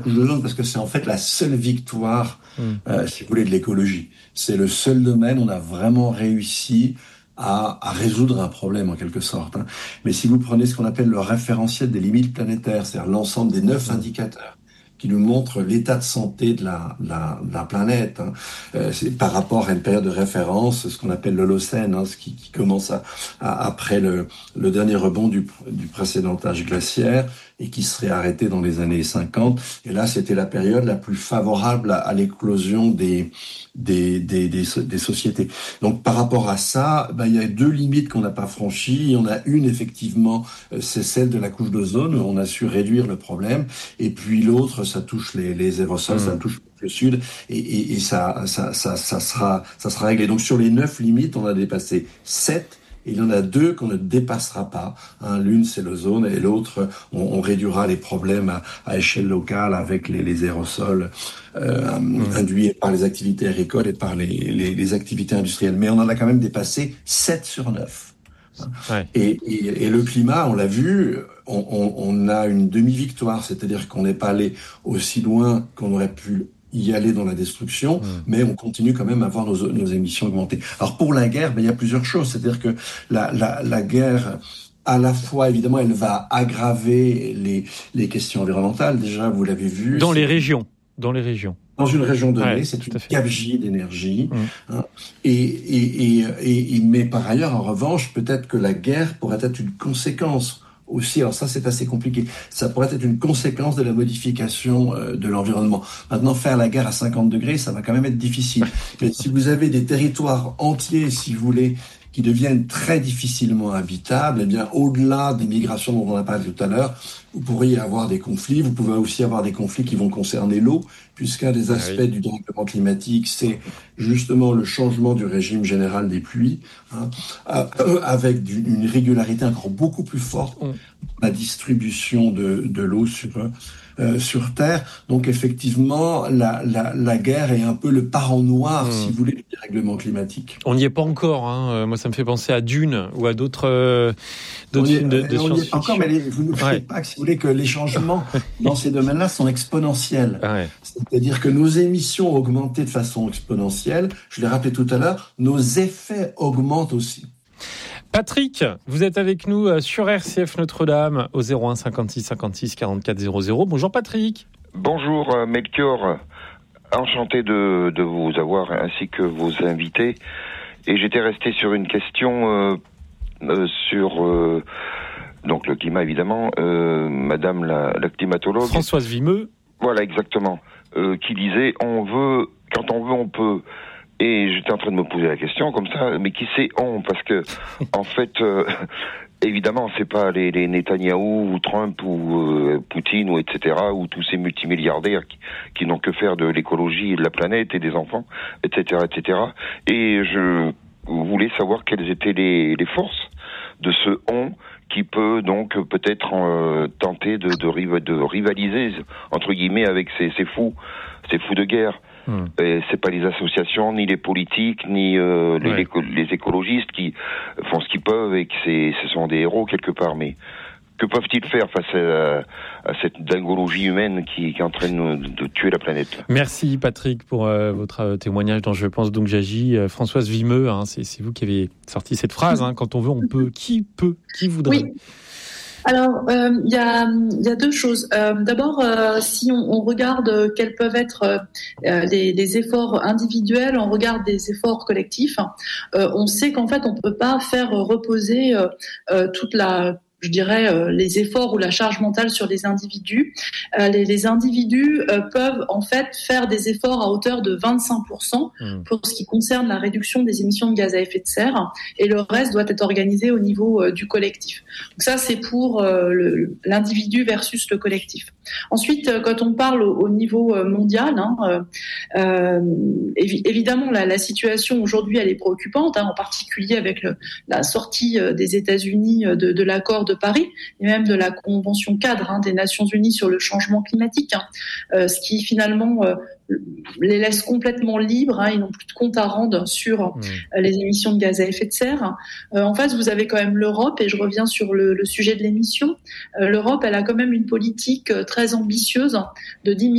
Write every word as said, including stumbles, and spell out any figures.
couche d'ozone parce que c'est en fait la seule victoire, mmh. euh, si vous voulez, de l'écologie. C'est le seul domaine où on a vraiment réussi à, à résoudre un problème en quelque sorte. Hein. Mais si vous prenez ce qu'on appelle le référentiel des limites planétaires, c'est-à-dire l'ensemble des neuf mmh. indicateurs qui nous montrent l'état de santé de la, de la, de la planète, hein. euh, c'est par rapport à une période de référence, ce qu'on appelle l'Holocène, hein, ce qui, qui commence à, à, après le, le dernier rebond du, du précédent âge glaciaire et qui serait arrêté dans les années cinquante. Et là, c'était la période la plus favorable à, à l'éclosion des, des, des, des, des sociétés. Donc, par rapport à ça, ben, il y a deux limites qu'on n'a pas franchies. Il y en a une, effectivement, c'est celle de la couche d'ozone. On a su réduire le problème. Et puis l'autre, ça touche les, les aérosols, mmh. ça touche le sud. Et, et, et ça, ça, ça, ça sera, ça sera réglé. Donc, sur les neuf limites, on a dépassé sept. Il y en a deux qu'on ne dépassera pas. Hein, l'une, c'est l'ozone, et l'autre, on, on réduira les problèmes à, à échelle locale avec les, les aérosols euh, mmh. induits par les activités agricoles et par les, les, les activités industrielles. Mais on en a quand même dépassé sept sur neuf. Ouais. Et, et, et le climat, on l'a vu, on, on, on a une demi-victoire, c'est-à-dire qu'on n'est pas allé aussi loin qu'on aurait pu y aller dans la destruction, mmh. mais on continue quand même à voir nos, nos émissions augmenter. Alors pour la guerre, ben, il y a plusieurs choses, c'est-à-dire que la, la, la guerre, à la fois, évidemment, elle va aggraver les, les questions environnementales, déjà, vous l'avez vu. Dans les régions, dans les régions. Dans une région donnée, ouais, c'est une gabegie d'énergie. Mmh. Hein, et, et, et, et, et, mais par ailleurs, en revanche, peut-être que la guerre pourrait être une conséquence aussi, alors ça c'est assez compliqué, ça pourrait être une conséquence de la modification euh, de l'environnement. Maintenant, faire la guerre à cinquante degrés, ça va quand même être difficile. Mais si vous avez des territoires entiers, si vous voulez, qui deviennent très difficilement habitables, eh bien, au-delà des migrations dont on a parlé tout à l'heure, vous pourriez avoir des conflits. Vous pouvez aussi avoir des conflits qui vont concerner l'eau, puisqu'un des aspects ah oui. du dérèglement climatique, c'est justement le changement du régime général des pluies, hein, euh, avec du, une régularité encore beaucoup plus forte dans la distribution de, de l'eau sur euh, sur Terre. Donc effectivement, la, la, la guerre est un peu le parent noir, mmh. si vous voulez, du dérèglement climatique. On n'y est pas encore. Hein. Moi, ça me fait penser à Dune ou à d'autres, euh, d'autres films de, de on science-fiction. On n'y est pas encore, mais les, vous n'oubliez ouais. pas que, si vous voulez, que les changements dans ces domaines-là sont exponentiels. Ouais. C'est-à-dire que nos émissions ont augmenté de façon exponentielle. Je l'ai rappelé tout à l'heure, nos effets augmentent aussi. Patrick, vous êtes avec nous sur R C F Notre-Dame au zéro un cinquante-six cinquante-six quarante-quatre zéro zéro. Bonjour Patrick. Bonjour Melchior, enchanté de, de vous avoir ainsi que vos invités. Et j'étais resté sur une question euh, euh, sur euh, donc le climat évidemment, euh, Madame la, la climatologue Françoise Vimeux. Voilà exactement, euh, qui disait on veut, quand on veut on peut. Et j'étais en train de me poser la question comme ça, mais qui c'est on ? Parce que, en fait, euh, évidemment, c'est pas les, les Netanyahou ou Trump ou euh, Poutine ou et cetera ou tous ces multimilliardaires qui, qui n'ont que faire de l'écologie et de la planète et des enfants, et cetera, et cetera. Et je voulais savoir quelles étaient les, les forces de ce on qui peut donc peut-être euh, tenter de, de, de rivaliser entre guillemets avec ces, ces fous, ces fous de guerre. Hum. Et c'est pas les associations, ni les politiques, ni euh, les, ouais. les, les écologistes qui font ce qu'ils peuvent et que c'est, ce sont des héros quelque part. Mais que peuvent-ils faire face à, à cette dingologie humaine qui, qui est en train de, de tuer la planète ? Merci Patrick pour euh, votre témoignage dans Je pense donc j'agis. Euh, Françoise Vimeux, hein, c'est, c'est vous qui avez sorti cette phrase. Hein, quand on veut, on peut. Qui peut ? Qui voudrait ? Oui. Alors, il euh, y, a, y a deux choses. Euh, d'abord, euh, si on, on regarde quels peuvent être euh, les, les efforts individuels, on regarde des efforts collectifs, euh, on sait qu'en fait, on peut pas faire reposer euh, euh, toute la... je dirais, euh, les efforts ou la charge mentale sur les individus. Euh, les, les individus euh, peuvent en fait faire des efforts à hauteur de vingt-cinq pour cent mmh. pour ce qui concerne la réduction des émissions de gaz à effet de serre, et le reste doit être organisé au niveau euh, du collectif. Donc ça, c'est pour euh, le, l'individu versus le collectif. Ensuite, euh, quand on parle au, au niveau euh, mondial, hein, euh, euh, évi- évidemment, la, la situation aujourd'hui, elle est préoccupante, hein, en particulier avec le, la sortie euh, des États-Unis euh, de, de l'accord de de Paris et même de la Convention cadre hein, des Nations Unies sur le changement climatique, hein, euh, ce qui finalement euh, les laisse complètement libres, hein, ils n'ont plus de compte à rendre sur mmh. les émissions de gaz à effet de serre. Euh, en face, vous avez quand même l'Europe, et je reviens sur le, le sujet de l'émission. Euh, L'Europe, elle a quand même une politique très ambitieuse de diminuer